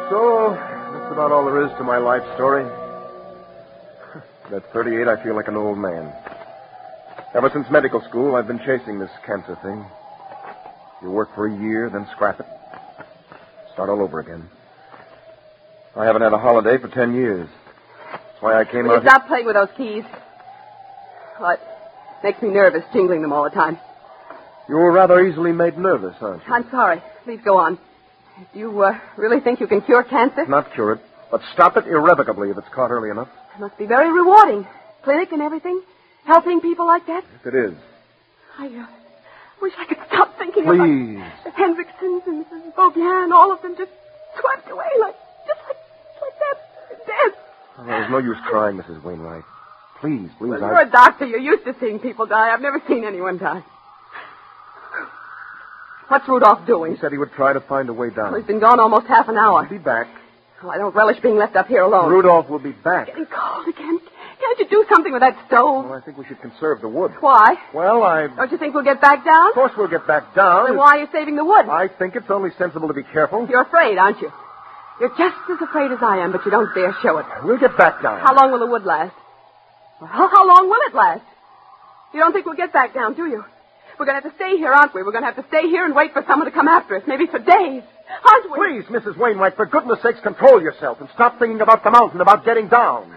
So, that's about all there is to my life story. At 38, I feel like an old man. Ever since medical school, I've been chasing this cancer thing. You work for a year, then scrap it. Start all over again. I haven't had a holiday for 10 years. That's why I came out here. Stop playing with those keys. Well, it makes me nervous, jingling them all the time. You were rather easily made nervous, aren't you? I'm sorry. Please go on. Do you really think you can cure cancer? Not cure it, but stop it irrevocably if it's caught early enough. It must be very rewarding. Clinic and everything. Helping people like that. Yes, it is. I wish I could stop thinking Please. about the Hendricksons and Mrs. Beaubien, all of them just swept away like that, dead. Oh, there's no use crying, Mrs. Wainwright. Please. Well, you're a doctor. You're used to seeing people die. I've never seen anyone die. What's Rudolph doing? He said he would try to find a way down. Well, he's been gone almost half an hour. He'll be back. Oh, I don't relish being left up here alone. Rudolph will be back. It's getting cold again. Can't you do something with that stove? Well, I think we should conserve the wood. Why? Well, Don't you think we'll get back down? Of course we'll get back down. Then why are you saving the wood? I think it's only sensible to be careful. You're afraid, aren't you? You're just as afraid as I am, but you don't dare show it. We'll get back down. How long will the wood last? Well, how long will it last? You don't think we'll get back down, do you? We're going to have to stay here, aren't we? We're going to have to stay here and wait for someone to come after us, maybe for days. Aren't we? Please, Mrs. Wainwright, for goodness sakes, control yourself and stop thinking about the mountain, about getting down.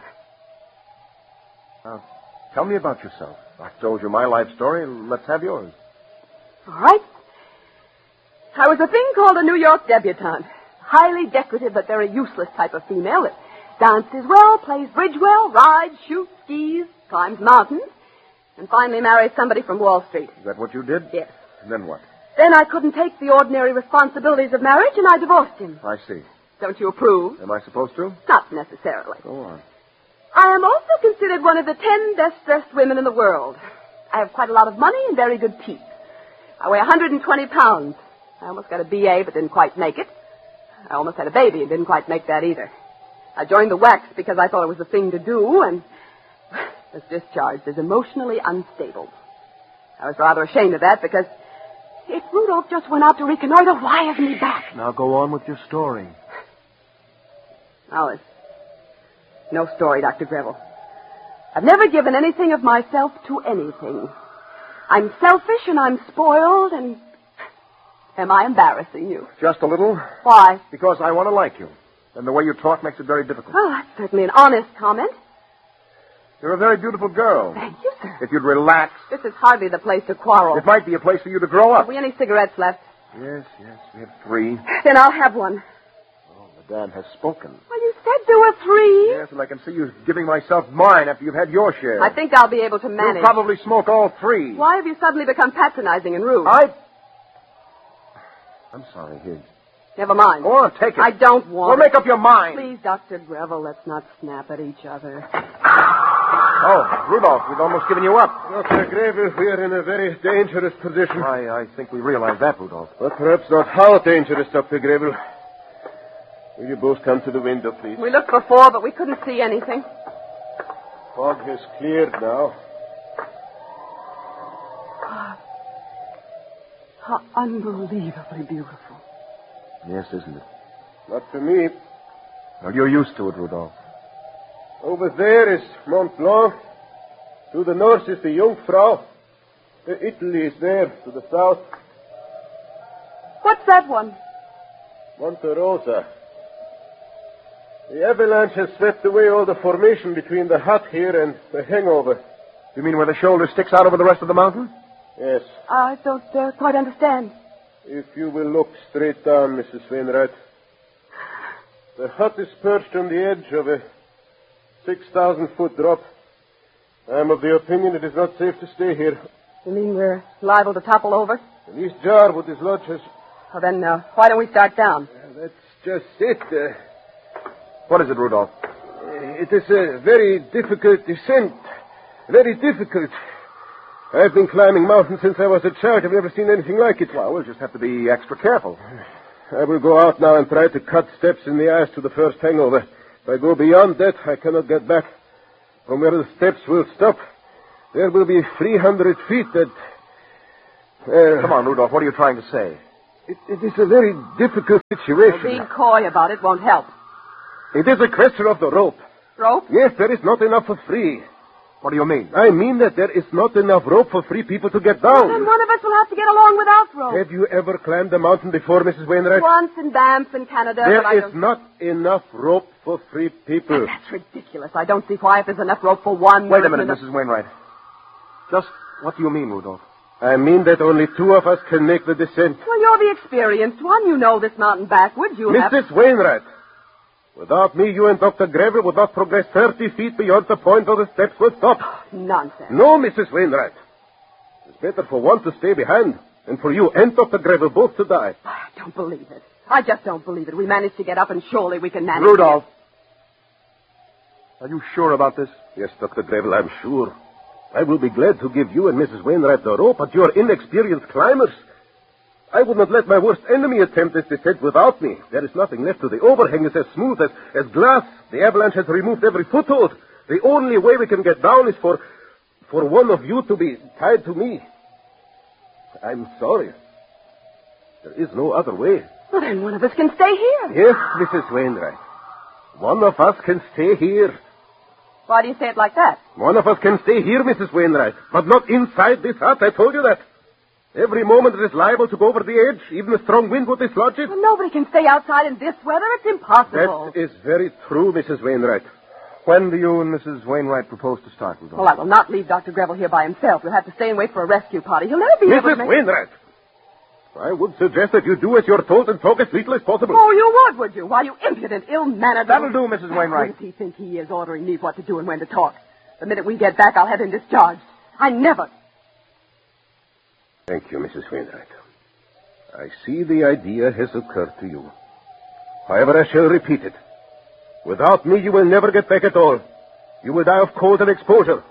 Now, tell me about yourself. I've told you my life story. Let's have yours. All right. I was a thing called a New York debutante. Highly decorative but very useless type of female that dances well, plays bridge well, rides, shoots, skis, climbs mountains, and finally marries somebody from Wall Street. Is that what you did? Yes. And then what? Then I couldn't take the ordinary responsibilities of marriage, and I divorced him. I see. Don't you approve? Am I supposed to? Not necessarily. Go on. I am also considered one of the 10 best-dressed women in the world. I have quite a lot of money and very good teeth. I weigh 120 pounds. I almost got a BA, but didn't quite make it. I almost had a baby and didn't quite make that either. I joined the wax because I thought it was the thing to do, and was discharged as emotionally unstable. I was rather ashamed of that because if Rudolph just went out to reconnoiter, why isn't he back? Now go on with your story. Now, it's no story, Dr. Greville. I've never given anything of myself to anything. I'm selfish and I'm spoiled and... Am I embarrassing you? Just a little. Why? Because I want to like you. And the way you talk makes it very difficult. Well, that's certainly an honest comment. You're a very beautiful girl. Thank you, sir. If you'd relax. This is hardly the place to quarrel. It might be a place for you to grow up. Have we any cigarettes left? Yes, we have 3. Then I'll have one. Oh, Madame has spoken. Well, you said there were 3. Yes, and I can see you giving myself mine after you've had your share. I think I'll be able to manage. You'll probably smoke all 3. Why have you suddenly become patronizing and rude? I'm sorry, here. Never mind. Go on, take it. I don't want Well, make up your mind. Please, Dr. Greville, let's not snap at each other. Oh, Rudolph, we've almost given you up. Dr. Greville, we are in a very dangerous position. I think we realize that, Rudolph. But perhaps not how dangerous, Dr. Greville. Will you both come to the window, please? We looked before, but we couldn't see anything. Fog has cleared now. How unbelievably beautiful. Yes, isn't it? Not for me. Well, you're used to it, Rudolph. Over there is Mont Blanc. To the north is the Jungfrau. Italy is there, to the south. What's that one? Monte Rosa. The avalanche has swept away all the formation between the hut here and the hangover. You mean where the shoulder sticks out over the rest of the mountain? Yes. I don't quite understand. If you will look straight down, Mrs. Wainwright. The hut is perched on the edge of a 6,000-foot drop. I am of the opinion it is not safe to stay here. You mean we're liable to topple over? The least jar would dislodge us. Well, then, why don't we start down? That's just it. What is it, Rudolph? It is a very difficult descent. Very difficult. I've been climbing mountains since I was a child. I've never seen anything like it. Well, we'll just have to be extra careful. I will go out now and try to cut steps in the ice to the first hangover. If I go beyond that, I cannot get back. From where the steps will stop, there will be 300 feet that... Come on, Rudolph. What are you trying to say? It is a very difficult situation. Being coy about it won't help. It is a question of the rope. Rope? Yes, there is not enough for free. What do you mean? I mean that there is not enough rope for free people to get down. Then one of us will have to get along without rope. Have you ever climbed a mountain before, Mrs. Wainwright? Once in Banff in Canada. There but I is don't... not enough rope for free people. That's ridiculous. I don't see why if there's enough rope for one... Wait a there minute, isn't Mrs. Wainwright. Just what do you mean, Rudolph? I mean that only two of us can make the descent. Well, you're the experienced one. You know this mountain backwards. You have... Mrs. Wainwright, without me, you and Dr. Greville would not progress 30 feet beyond the point where the steps will stop. Nonsense. No, Mrs. Wainwright. It's better for one to stay behind and for you and Dr. Greville both to die. I don't believe it. I just don't believe it. We managed to get up, and surely we can manage Rudolph. Are you sure about this? Yes, Dr. Greville, I'm sure. I will be glad to give you and Mrs. Wainwright the rope, but you're inexperienced climbers. I would not let my worst enemy attempt this descent without me. There is nothing left to the overhang. It's as smooth as glass. The avalanche has removed every foothold. The only way we can get down is for one of you to be tied to me. I'm sorry. There is no other way. Well, then one of us can stay here. Yes, Mrs. Wainwright. One of us can stay here. Why do you say it like that? One of us can stay here, Mrs. Wainwright, but not inside this hut. I told you that. Every moment it is liable to go over the edge. Even a strong wind would dislodge it. Well, nobody can stay outside in this weather. It's impossible. That is very true, Mrs. Wainwright. When do you and Mrs. Wainwright propose to start, Rudolph? Well, I will not leave Dr. Greville here by himself. We'll have to stay and wait for a rescue party. He'll never be able to Mrs. make... Wainwright, I would suggest that you do as you're told and talk as little as possible. Oh, you would you? Why, you impudent, ill-mannered... That'll do, Mrs. Wainwright. Who does he think he is, ordering me what to do and when to talk? The minute we get back, I'll have him discharged. I never... Thank you, Mrs. Wainwright. I see the idea has occurred to you. However, I shall repeat it. Without me, you will never get back at all. You will die of cold and exposure.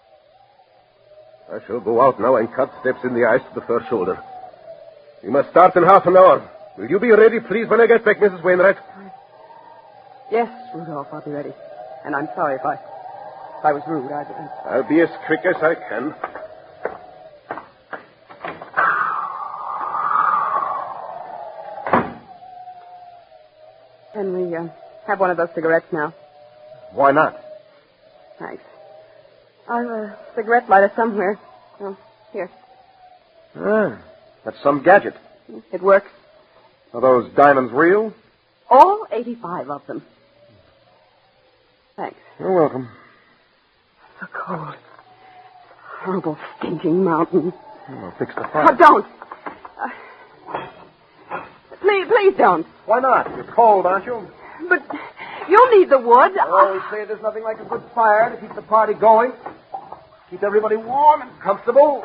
I shall go out now and cut steps in the ice to the first shoulder. We must start in half an hour. Will you be ready, please, when I get back, Mrs. Wainwright? Yes, Rudolph, I'll be ready. And I'm sorry if I was rude. I'll be as quick as I can. Can we have one of those cigarettes now? Why not? Thanks. I've a cigarette lighter somewhere. Oh, here. Ah, that's some gadget. It works. Are those diamonds real? All 85 of them. Thanks. You're welcome. So cold. Horrible, stinking mountain. I'll fix the Oh, fire. don't. Please don't. Why not? You're cold, aren't you? But you'll need the wood. I always say there's nothing like a good fire to keep the party going. Keep everybody warm and comfortable.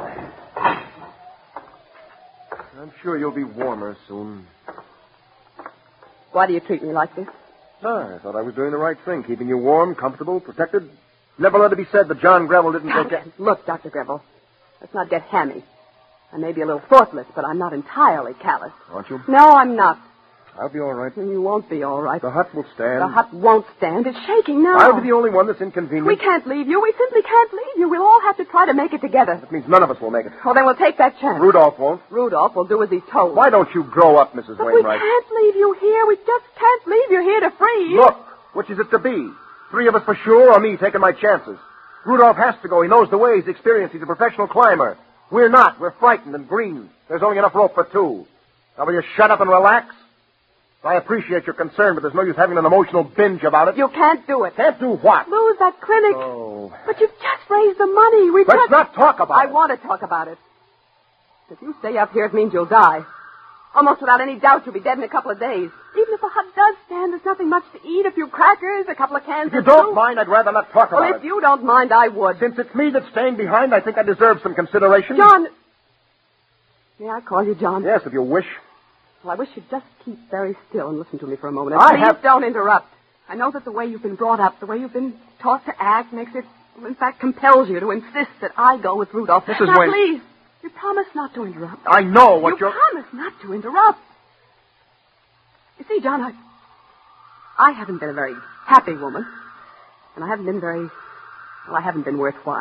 I'm sure you'll be warmer soon. Why do you treat me like this? I thought I was doing the right thing, keeping you warm, comfortable, protected. Never let it be said that John Greville didn't take it. Look, Dr. Greville, let's not get hammy. I may be a little thoughtless, but I'm not entirely callous. Aren't you? No, I'm not. I'll be all right. You won't be all right. The hut will stand. The hut won't stand. It's shaking now. I'll be the only one that's inconvenient. We can't leave you. We simply can't leave you. We'll all have to try to make it together. That means none of us will make it. Well, then we'll take that chance. Rudolph won't. Rudolph will do as he's told. Why don't you grow up, Mrs. But Wainwright? we can't leave you here. We just can't leave you here to freeze. Look, which is it to be? 3 of us for sure, or me taking my chances? Rudolph has to go. He knows the way. He's experienced. He's a professional climber. We're not. We're frightened and green. There's only enough rope for 2. Now, will you shut up and relax? I appreciate your concern, but there's no use having an emotional binge about it. You can't do it. Can't do what? Lose that clinic. Oh. But you've just raised the money. Let's not talk about I it. want to talk about it. If you stay up here, it means you'll die. Almost without any doubt, you'll be dead in a couple of days. Even if the hut does stand, there's nothing much to eat. A few crackers, a couple of cans If you of don't soup. mind, I'd rather not talk about Well, it. if you don't mind, I would. Since it's me that's staying behind, I think I deserve some consideration. John. May I call you John? Yes, if you wish. Well, I wish you'd just keep very still and listen to me for a moment. I Please have- don't interrupt. I know that the way you've been brought up, the way you've been taught to act, makes it, in fact, compels you to insist that I go with Rudolph. Mrs. Now, Wayne- please, you promise not to interrupt. I know what You you're... promise not to interrupt. You see, John, I haven't been a very happy woman. And I haven't been worthwhile.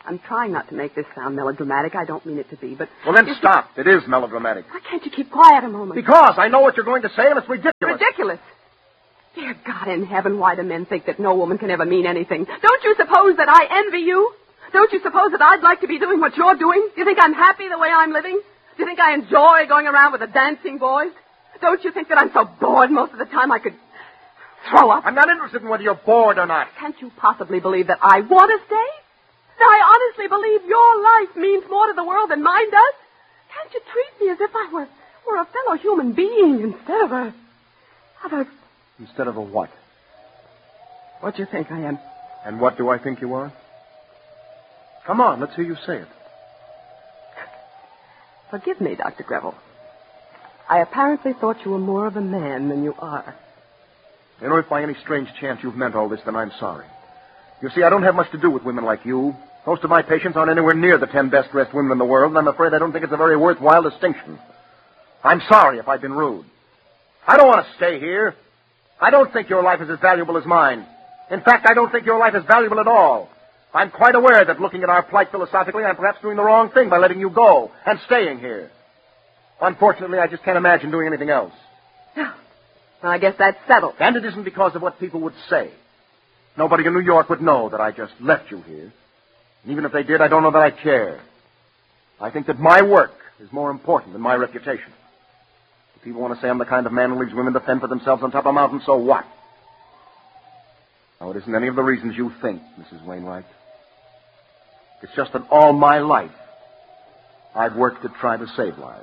I'm trying not to make this sound melodramatic. I don't mean it to be, but... Well, then stop. It is melodramatic. Why can't you keep quiet a moment? Because I know what you're going to say, and it's ridiculous. Ridiculous? Dear God in heaven, why do men think that no woman can ever mean anything? Don't you suppose that I envy you? Don't you suppose that I'd like to be doing what you're doing? Do you think I'm happy the way I'm living? Do you think I enjoy going around with the dancing boys? Don't you think that I'm so bored most of the time I could throw up? I'm not interested in whether you're bored or not. Can't you possibly believe that I want to stay? That I honestly believe your life means more to the world than mine does? Can't you treat me as if I were a fellow human being instead of a... Instead of a what? What do you think I am? And what do I think you are? Come on, let's hear you say it. Forgive me, Dr. Greville. I apparently thought you were more of a man than you are. You know, if by any strange chance you've meant all this, then I'm sorry. You see, I don't have much to do with women like you. Most of my patients aren't anywhere near the 10 best-dressed women in the world, and I'm afraid I don't think it's a very worthwhile distinction. I'm sorry if I've been rude. I don't want to stay here. I don't think your life is as valuable as mine. In fact, I don't think your life is valuable at all. I'm quite aware that looking at our plight philosophically, I'm perhaps doing the wrong thing by letting you go and staying here. Unfortunately, I just can't imagine doing anything else. Well, I guess that's settled. And it isn't because of what people would say. Nobody in New York would know that I just left you here. And even if they did, I don't know that I care. I think that my work is more important than my reputation. If people want to say I'm the kind of man who leaves women to fend for themselves on top of a mountain, so what? No, it isn't any of the reasons you think, Mrs. Wainwright. It's just that all my life, I've worked to try to save lives.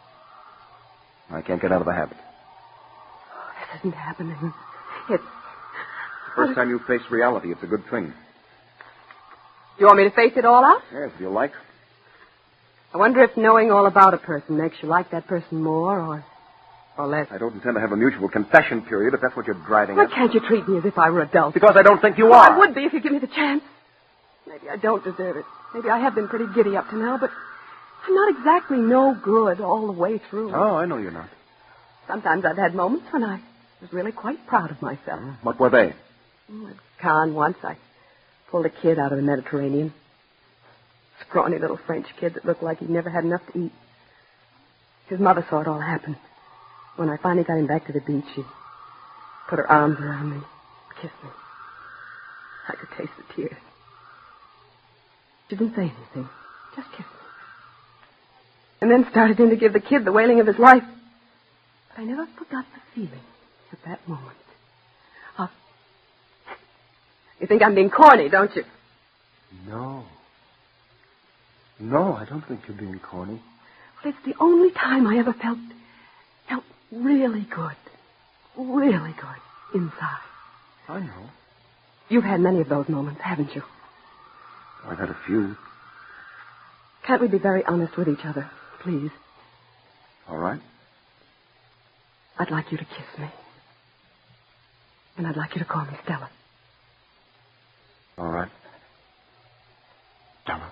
I can't get out of the habit. Oh, this isn't happening. It's... The first time you face reality, it's a good thing. You want me to face it all out? Yes, if you like. I wonder if knowing all about a person makes you like that person more or less. I don't intend to have a mutual confession period, if that's what you're driving Why at. can't you treat me as if I were adult? Because I don't think you Oh, are. I would be if you give me the chance. Maybe I don't deserve it. Maybe I have been pretty giddy up to now, but I'm not exactly no good all the way through. Oh, I know you're not. Sometimes I've had moments when I was really quite proud of myself. What were they? At Cannes once, I pulled a kid out of the Mediterranean. Scrawny little French kid that looked like he'd never had enough to eat. His mother saw it all happen. When I finally got him back to the beach, she put her arms around me, kissed me. I could taste the tears. She didn't say anything, just kissed me. And then started in to give the kid the wailing of his life. But I never forgot the feeling at that moment. You think I'm being corny, don't you? No. No, I don't think you're being corny. Well, it's the only time I ever felt really good. Really good inside. I know. You've had many of those moments, haven't you? I've had a few. Can't we be very honest with each other, please? All right. I'd like you to kiss me. And I'd like you to call me Stella. All right. Stella.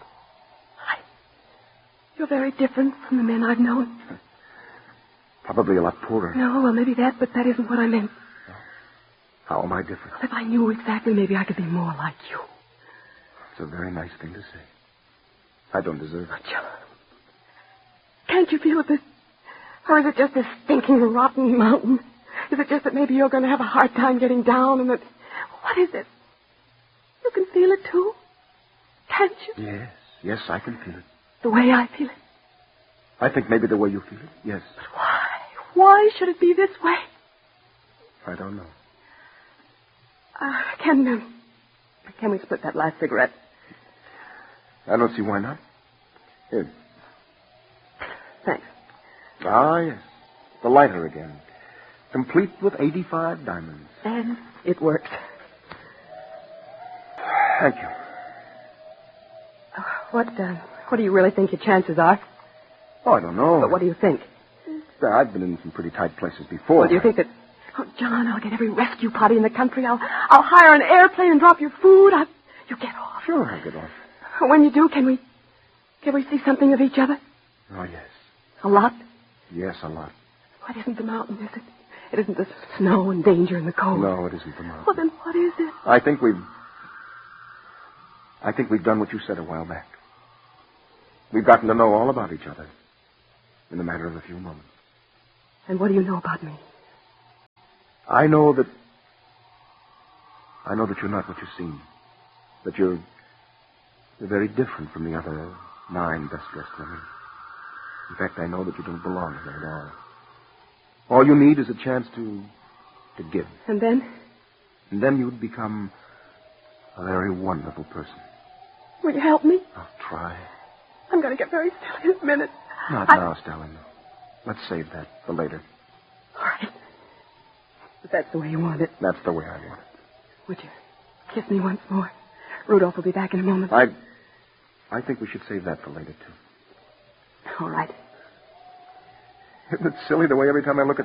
You're very different from the men I've known. Probably a lot poorer. No, well, maybe that, but that isn't what I meant. How am I different? If I knew exactly, maybe I could be more like you. It's a very nice thing to say. I don't deserve it. But can't you feel it? Or is it just this stinking, rotten mountain? Is it just that maybe you're going to have a hard time getting down and that... What is it? You can feel it, too? Can't you? Yes, I can feel it. The way I feel it? I think maybe the way you feel it, yes. But why? Why should it be this way? I don't know. Can we split that last cigarette? I don't see why not. Here. Thanks. Ah, yes. The lighter again. Complete with 85 diamonds. And it works. Thank you. What do you really think your chances are? Oh, I don't know. But what do you think? I've been in some pretty tight places before. Well, do you think that... Oh, John, I'll get every rescue party in the country. I'll hire an airplane and drop your food. You get off. Sure, I'll get off. When you do, can we see something of each other? Oh, yes. A lot? Yes, a lot. What isn't the mountain, is it? It isn't the snow and danger and the cold. No, it isn't the mountain. Well, then what is it? I think we've I think we've done what you said a while back. We've gotten to know all about each other in a matter of a few moments. And what do you know about me? I know that you're not what you seem. That you're very different from the other 9 best-dressed women. In fact, I know that you don't belong there at all. All you need is a chance to give. And then? And then you'd become a very wonderful person. Will you help me? I'll try. I'm going to get very silly in a minute. Not now, Stellan. Let's save that for later. All right. But that's the way you want it. That's the way I want it. Would you kiss me once more? Rudolph will be back in a moment. I think we should save that for later, too. All right. Isn't it silly the way every time I look at